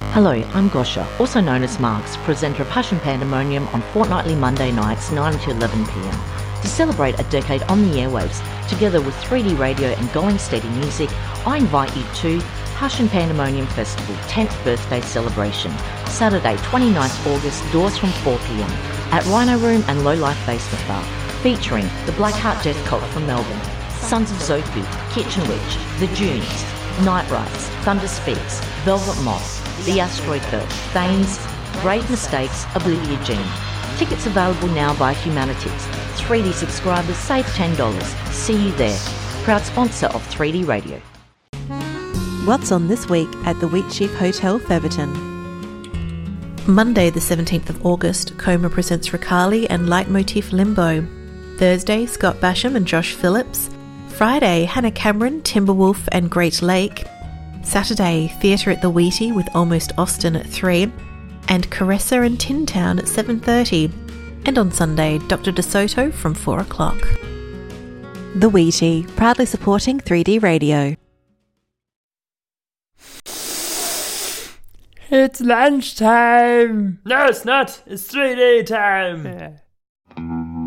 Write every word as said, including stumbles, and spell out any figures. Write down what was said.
Hello, I'm Gosha, also known as Marks, presenter of Hush and Pandemonium on fortnightly Monday nights nine to eleven p m. To celebrate a decade on the airwaves, together with three D radio and Going Steady music, I invite you to Hush and Pandemonium Festival tenth birthday celebration, Saturday twenty-ninth August, doors from four p m at Rhino Room and Low Life Basement Bar, featuring the Blackheart Death Cult from Melbourne, Sons of Zoku, Kitchen Witch, The Dunes, Night Rides, Thunder Speaks, Velvet Moth, The Asteroid Belt, Thames, Grave Mistakes, Oblivia Gene. Tickets available now by Humanities. three D subscribers save ten dollars. See you there. Proud sponsor of three D Radio. What's on this week at the Wheatsheaf Hotel, Featherton? Monday the seventeenth of August, Coma presents Ricali and Leitmotif Limbo. Thursday, Scott Basham and Josh Phillips. Friday, Hannah Cameron, Timberwolf and Great Lake. Saturday, Theatre at the Wheatie with Almost Austin at three, and Caressa and Tin Town at seven thirty. And on Sunday, Doctor DeSoto from four o'clock. The Wheatie, proudly supporting three D Radio. It's lunchtime! No, it's not. It's three D time. Yeah.